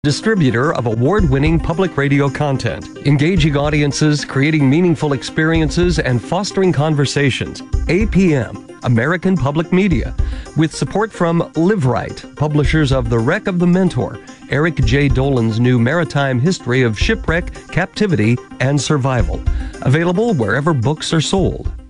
Distributor of award-winning public radio content, engaging audiences, creating meaningful experiences, and fostering conversations. APM, American Public Media, with support from Live Right, publishers of The Wreck of the Mentor, Eric J. Dolan's new maritime history of shipwreck, captivity, and survival. Available wherever books are sold.